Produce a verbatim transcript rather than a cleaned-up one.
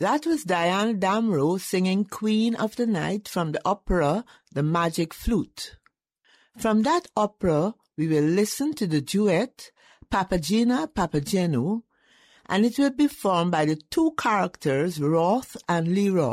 That was Diana Damrau singing Queen of the Night from the opera The Magic Flute. From that opera, we will listen to the duet Papagena Papageno, and it will be formed by the two characters Roth and Leroy.